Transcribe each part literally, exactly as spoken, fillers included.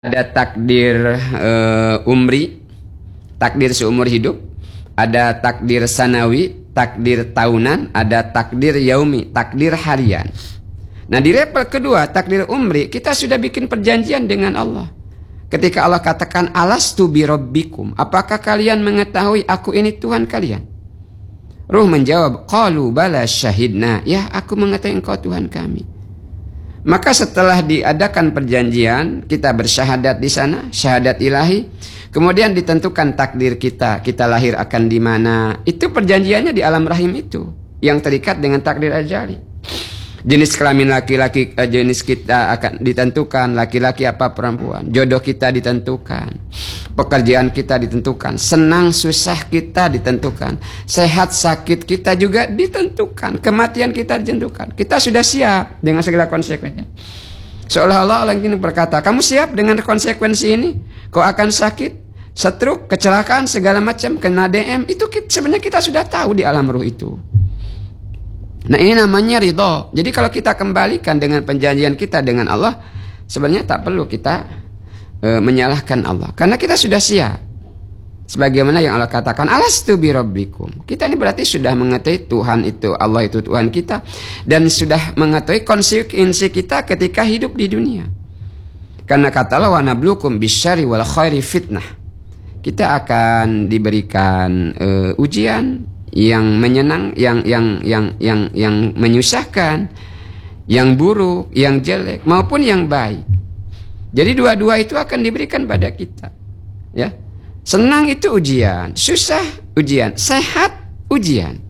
Ada takdir uh, umri, takdir seumur hidup, ada takdir sanawi, takdir tahunan, ada takdir yaumi, takdir harian. Nah, di level kedua, takdir umri, kita sudah bikin perjanjian dengan Allah. Ketika Allah katakan, alastu bi rabbikum, apakah kalian mengetahui aku ini Tuhan kalian? Ruh menjawab, qalu bala syahidna, ya aku mengetahui engkau Tuhan kami. Maka setelah diadakan perjanjian, kita bersyahadat di sana, syahadat ilahi, kemudian ditentukan takdir kita, kita lahir akan di mana. Itu perjanjiannya di alam rahim itu, yang terikat dengan takdir ajali. Jenis kelamin laki-laki, jenis kita akan ditentukan, laki-laki apa perempuan. Jodoh kita ditentukan, pekerjaan kita ditentukan, senang susah kita ditentukan, sehat sakit kita juga ditentukan, kematian kita ditentukan. Kita sudah siap dengan segala konsekuensinya. Seolah-olah Allah ingin berkata, kamu siap dengan konsekuensi ini? Kau akan sakit, stroke, kecelakaan, segala macam, kena D M. Itu kita, sebenarnya kita sudah tahu di alam ruh itu. Nah, ini namanya ridho. Jadi kalau kita kembalikan dengan perjanjian kita dengan Allah, sebenarnya tak perlu kita e, menyalahkan Allah, karena kita sudah siap. Sebagaimana yang Allah katakan, alastu bi rabbikum. Kita ini berarti sudah mengetahui Tuhan itu, Allah itu Tuhan kita, dan sudah mengetahui konsekuensi kita ketika hidup di dunia. Karena kata Allah, wa nablukum bisyarri wal khairi fitnah. Kita akan diberikan e, ujian yang menyenang, yang yang yang yang yang menyusahkan, yang buruk, yang jelek maupun yang baik. Jadi dua-dua itu akan diberikan pada kita. Ya. Senang itu ujian, susah ujian, sehat ujian,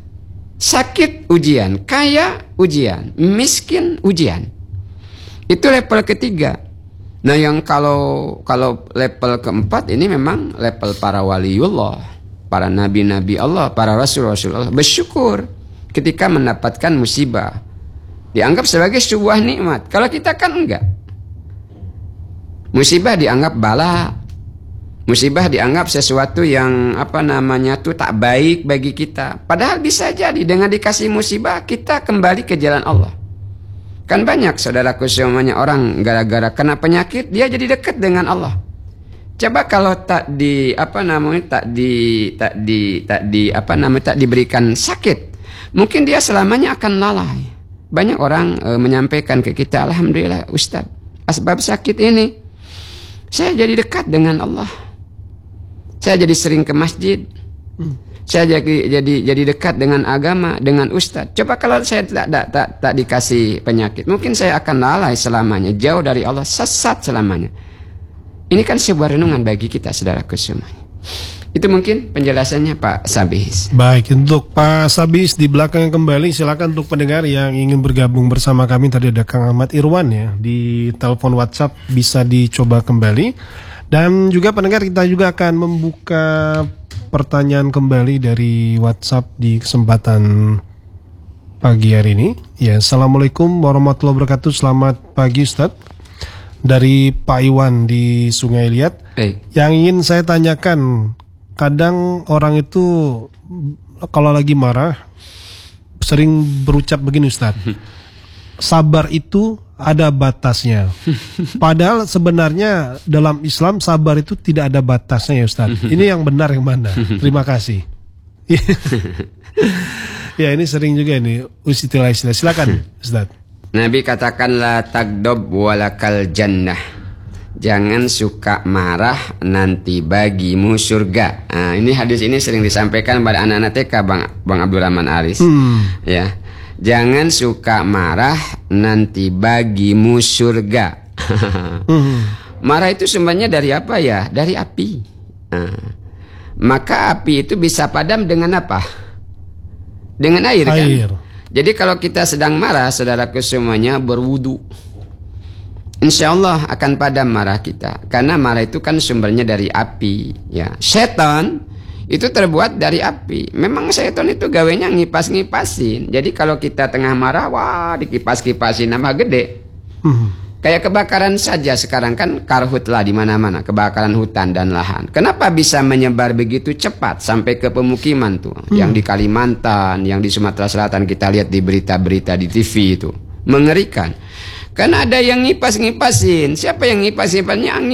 sakit ujian, kaya ujian, miskin ujian. Itu level ketiga. Nah, yang kalau kalau level keempat ini memang level para waliullah, para nabi-nabi Allah, para rasul-rasul Allah, bersyukur ketika mendapatkan musibah. Dianggap sebagai sebuah nikmat. Kalau kita kan enggak. Musibah dianggap bala. Musibah dianggap sesuatu yang apa namanya tuh tak baik bagi kita. Padahal bisa jadi dengan dikasih musibah kita kembali ke jalan Allah. Kan banyak saudaraku semuanya orang gara-gara kena penyakit dia jadi dekat dengan Allah. Coba kalau tak di apa namanya tak di tak di tak di apa namanya tak diberikan sakit, mungkin dia selamanya akan lalai. Banyak orang e, menyampaikan ke kita, alhamdulillah Ustaz, asbab sakit ini saya jadi dekat dengan Allah. Saya jadi sering ke masjid. Hmm. Saya jadi jadi jadi dekat dengan agama, dengan Ustaz. Coba kalau saya tak tak tak, tak dikasih penyakit, mungkin saya akan lalai selamanya, jauh dari Allah, sesat selamanya. Ini kan sebuah renungan bagi kita, saudaraku semuanya. Itu mungkin penjelasannya Pak Sabis. Baik, untuk Pak Sabis di belakang kembali, silakan untuk pendengar yang ingin bergabung bersama kami. Tadi ada Kang Ahmad Irwan ya, di telepon WhatsApp bisa dicoba kembali. Dan juga pendengar, kita juga akan membuka pertanyaan kembali dari WhatsApp di kesempatan pagi hari ini. Ya, Assalamualaikum warahmatullahi wabarakatuh. Selamat pagi Ustaz. Dari Pak Iwan di Sungai Liat. Hey. Yang ingin saya tanyakan, kadang orang itu kalau lagi marah sering berucap begini Ustaz, sabar itu ada batasnya. Padahal sebenarnya dalam Islam sabar itu tidak ada batasnya ya Ustaz. Ini yang benar yang mana? Terima kasih. Ya, ini sering juga ini istilah-istilah. Silakan Ustaz. Nabi katakan la tagdob walakal jannah. Jangan suka marah, nanti bagimu surga. Nah, ini hadis ini sering disampaikan pada anak-anak T K Bang Bang Abdurrahman Aris. Hmm. Ya. Jangan suka marah, nanti bagimu surga. hmm. Marah itu sumbernya dari apa ya? Dari api. Nah, maka api itu bisa padam dengan apa? Dengan air, air. Kan? Jadi kalau kita sedang marah, saudaraku semuanya berwudu, insya Allah akan padam marah kita. Karena marah itu kan sumbernya dari api. Ya, setan itu terbuat dari api. Memang setan itu gawenya ngipas-ngipasin. Jadi kalau kita tengah marah, wah dikipas-kipasin nama gede. Hmm. Kayak kebakaran saja sekarang kan karhutlah di mana-mana, kebakaran hutan dan lahan. Kenapa bisa menyebar begitu cepat sampai ke pemukiman tuh? Hmm. Yang di Kalimantan, yang di Sumatera Selatan kita lihat di berita-berita di T V itu. Mengerikan. Kan ada yang ngipas-ngipasin. Siapa yang ngipas-ngipasin? Yang